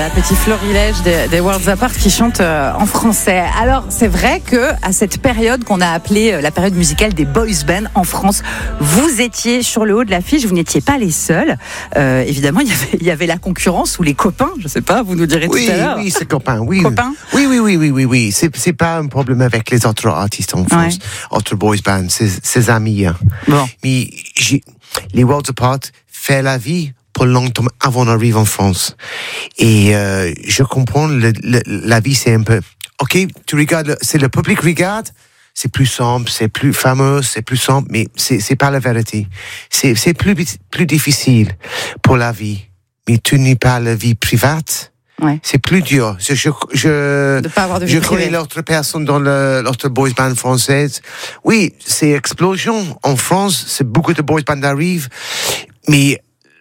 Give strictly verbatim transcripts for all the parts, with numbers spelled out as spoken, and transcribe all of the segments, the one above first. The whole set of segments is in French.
Voilà, petit florilège des, des Worlds Apart qui chantent euh, en français. Alors, c'est vrai que à cette période qu'on a appelée euh, la période musicale des boys bands en France, vous étiez sur le haut de l'affiche, vous n'étiez pas les seuls. Euh, évidemment, il y avait, il y avait la concurrence ou les copains, je sais pas, vous nous direz oui, tout à l'heure. Oui, c'est copains, oui. Copains oui, oui, oui, oui, oui, oui. C'est, c'est pas un problème avec les autres artistes en France, ouais. autres boys bands, c'est, c'est amis. Hein. Bon. Mais j'ai, les Worlds Apart fait la vie pour longtemps avant d'arriver en France. Et euh, je comprends, le, le, la vie c'est un peu... Ok, tu regardes, c'est le public regarde, c'est plus simple, c'est plus fameux, c'est plus simple, mais c'est, c'est pas la vérité. C'est, c'est plus, plus difficile pour la vie. Mais tu n'es pas la vie privée. Ouais. C'est plus dur. Je, je, je, de pas avoir de vie je privée. connais l'autre personne dans le, l'autre boys band française. Oui, c'est explosion. En France, c'est beaucoup de boys band arrivent, mais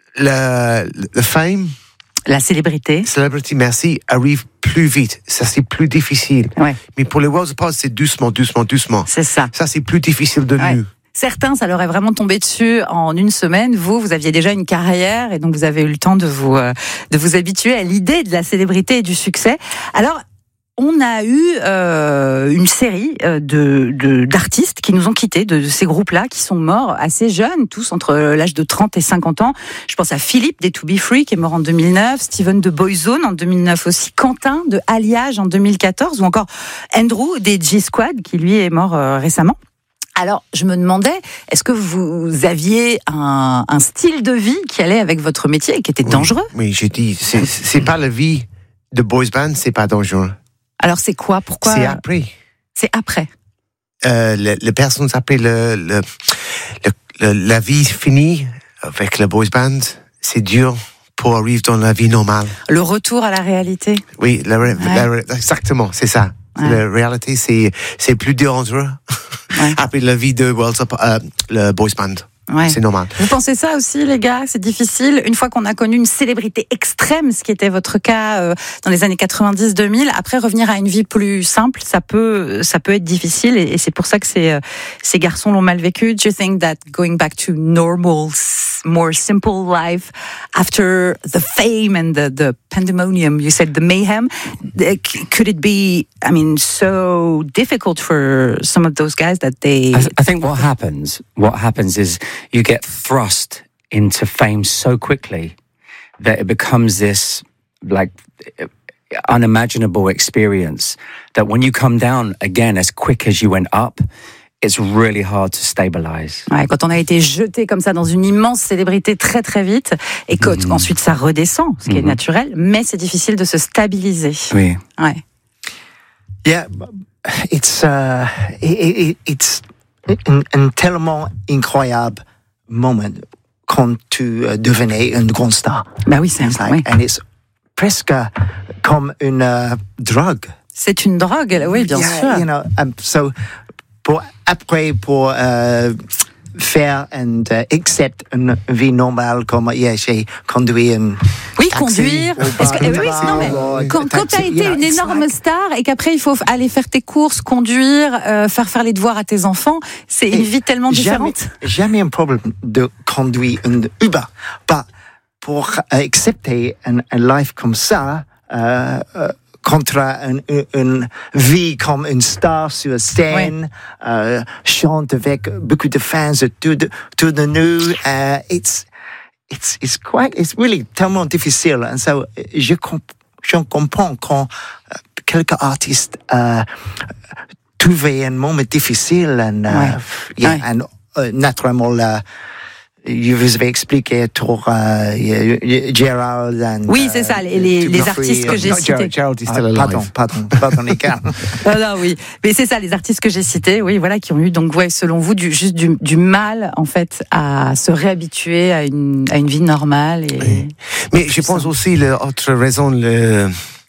le, le fame, la célébrité, celebrity, merci, arrive plus vite. Ça, c'est plus difficile. Ouais. Mais pour les Worlds Apart, c'est doucement, doucement, doucement. C'est ça. Ça, c'est plus difficile de ouais. nous. Certains, ça leur est vraiment tombé dessus en une semaine. Vous, vous aviez déjà une carrière et donc vous avez eu le temps de vous, euh, de vous habituer à l'idée de la célébrité et du succès. Alors, on a eu euh, une série de, de, d'artistes qui nous ont quittés, de, de ces groupes-là, qui sont morts assez jeunes, tous entre l'âge de trente et cinquante ans. Je pense à Philippe des To Be Free, qui est mort en deux mille neuf, Steven de Boyzone en deux mille neuf aussi, Quentin de Alliage en deux mille quatorze, ou encore Andrew des G-Squad, qui lui est mort euh, récemment. Alors, je me demandais, est-ce que vous aviez un, un style de vie qui allait avec votre métier et qui était oui, dangereux ? Oui, j'ai dit, c'est, c'est pas la vie de boys band, c'est pas dangereux. Alors, c'est quoi ? Pourquoi ? C'est après. C'est après. Euh, le, les personnes après le, le, le, le, la vie finie avec le boys band, c'est dur pour arriver dans la vie normale. Le retour à la réalité. Oui, la, ouais. la, exactement, c'est ça. Ouais. La réalité, c'est, c'est plus dangereux ouais. après la vie de Worlds Up, euh, le boys band. Ouais. C'est normal. Vous pensez ça aussi, les gars ? C'est difficile. Une fois qu'on a connu une célébrité extrême, ce qui était votre cas euh, dans les années quatre-vingt-dix deux mille, après revenir à une vie plus simple, ça peut, ça peut être difficile. Et, et c'est pour ça que ces, euh, ces garçons l'ont mal vécu. Do you think that going back to normal, more simple life after the fame and the, the pandemonium, you said the mayhem, could it be, I mean, so difficult for some of those guys that they... I, th- I think what happens, what happens is you get thrust into fame so quickly that it becomes this like unimaginable experience that when you come down again as quick as you went up, it's really hard to stabilize. Ouais, quand on a été jeté comme ça dans une immense célébrité très très vite et qu'ensuite mm-hmm. ça redescend, ce qui mm-hmm. est naturel, mais c'est difficile de se stabiliser. Oui. Ouais. Yeah, it's uh, it, it, it's un, un tellement incroyable moment quand tu uh, devenais une grande star. Bah oui, c'est like, oui. And it's presque comme une uh, drogue. C'est une drogue, oui, bien yeah, sûr. You know, um, so pour après pour uh, faire and uh, accept une vie normale comme yeah, j'ai conduit une oui taxi, conduire est-ce que, oui, non, mais quand, quand tu as été une énorme like... star et qu'après il faut aller faire tes courses, conduire, euh, faire faire les devoirs à tes enfants, c'est une vie tellement différente. Jamais, jamais un problème de conduire une Uber, pas pour accepter une life comme ça. Euh, euh, contre une, une vie comme une star sur scène, oui. euh, chante avec beaucoup de fans autour de, autour de nous. Uh, it's, it's, it's quite, it's really tellement difficile. And so, je, comp- je comprends quand uh, quelques artistes uh, trouvaient un moment difficile and, uh, oui. yeah, oui. and uh, naturellement, uh, je vous avais expliqué pour uh, Gerald and, oui, c'est ça, les, les, les artistes que j'ai no, cités. Gerald, Gerald is still alive. Pardon, pardon, pardon, les gars. non, non, oui, mais c'est ça, les artistes que j'ai cités, oui, voilà, qui ont eu donc, ouais, selon vous, du, juste du, du mal, en fait, à se réhabituer à une, à une vie normale. Et oui. Mais je pense aussi l'autre raison, le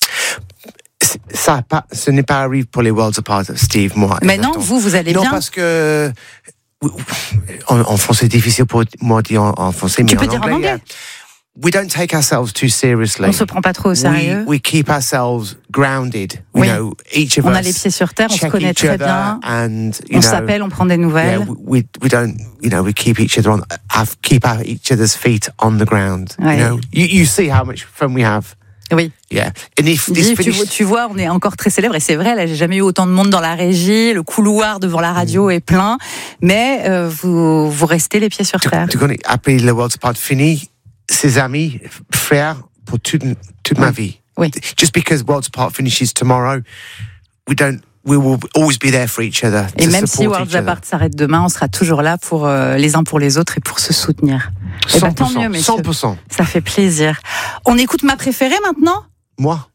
ça pas, ce n'est pas arrivé pour les Worlds Apart, Steve, moi. Mais non, vous, vous allez non, bien. Non, parce que en, en français, c'est difficile pour moi de dire en, en français, tu mais peux en dire anglais, en anglais. We don't take ourselves too seriously. On se prend pas trop au sérieux. We, we keep ourselves grounded. Oui. You know, each of on us a les pieds sur terre, on se connaît très bien. And, on know, s'appelle, on prend des nouvelles. Yeah, we we don't, you know, we keep each other on, have, keep our, each other's feet on the ground. Ouais. You know, you, you see how much fun we have. Oui. Yeah. And if Il this dit, tu, finished, vois- tu vois, on est encore très célèbre et c'est vrai. Là, j'ai jamais eu autant de monde dans la régie. Le couloir devant la radio est plein, mais euh, vous vous restez les pieds sur tu, terre. tu connais, après le World's Apart fini, ses amis, frères, pour toute, toute ma vie. Oui. Just because World's Apart finishes tomorrow, we don't, we will always be there for each other. Et to même si support Worlds each other. Apart s'arrête demain, on sera toujours là pour euh, les uns pour les autres et pour se soutenir. Eh ben, tant mieux, messieurs. cent pour cent. Ça fait plaisir. On écoute ma préférée maintenant. Moi?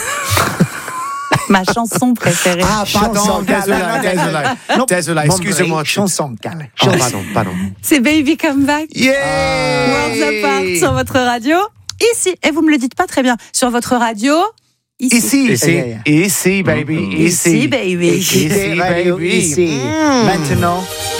Ma chanson préférée. Ah, pardon, Chanson désolé, calme. désolé. Non, Désolé, bon excusez-moi. break, chanson calme. Oh, pardon, pardon. C'est Baby Come Back. Yeah! Worlds Apart sur votre radio. Ici. Et vous me le dites pas très bien. Sur votre radio. Ici. Ici, Ici. ici, ici, baby, Ici, ici. baby. Ici, Écoutez Radio baby. ici. Mm. Maintenant,